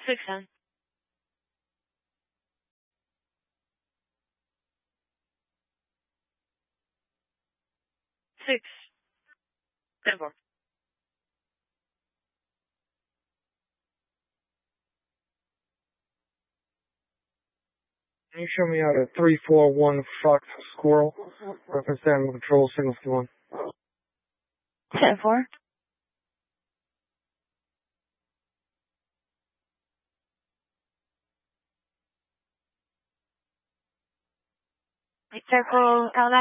610. 6. 10-4. Can you show me out at 341 Fox Squirrel? Reference Animal Control, signal 51. 10-4. Circle Kalabash.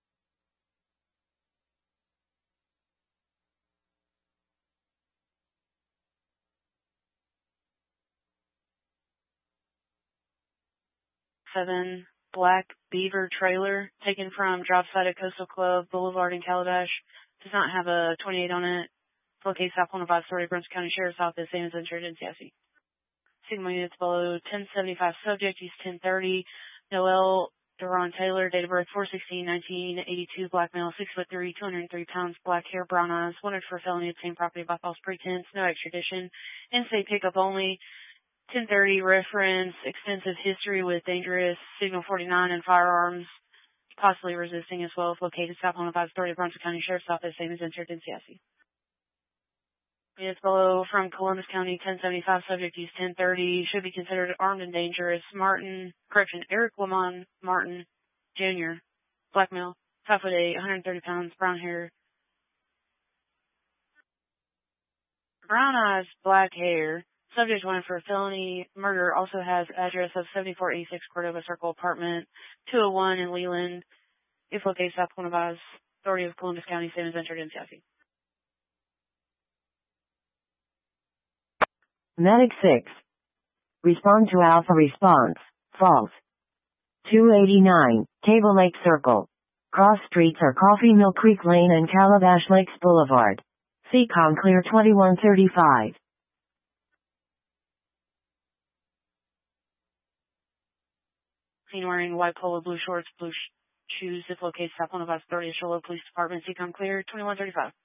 Seven Black Beaver trailer taken from job site at Coastal Club Boulevard in Calabash. Does not have a 28 on it. Located South 105 Story, Brunswick County Sheriff's Office, same as entered in CIC. Signal units below 1075 subject, East 1030. Noel Deron Taylor, date of birth 4/16/1982, black male, 6'3", 203 pounds, black hair, brown eyes, wanted for felony obtained property by false pretense, no extradition, in-state pickup only. 1030 reference, extensive history with dangerous signal 49 and firearms, possibly resisting as well as located South 105 Story, Brunswick County Sheriff's Office, same as entered in CIC. Units below from Columbus County 1075 subject use 1030 should be considered armed and dangerous. Eric Lamont Martin Jr. Black male, 5'8", 130 pounds, brown hair, brown eyes, black hair. Subject wanted for felony murder, also has address of 7486 Cordova Circle, apartment 201 in Leland. If located South 105 Authority of Columbus County, same as entered in CIC. Medic 6. Respond to Alpha response. False. 289, Table Lake Circle. Cross streets are Coffee Mill Creek Lane and Calabash Lakes Boulevard. CCOM clear 2135. Seen wearing white polo, blue shorts, blue shoes. If located South 105 Authority of Charlotte Police Department, CCOM clear 2135.